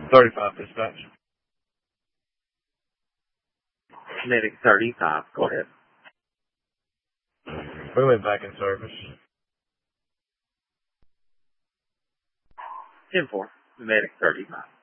35 dispatch. Medic 35, go ahead. We went back in service. 10-4, Medic 35.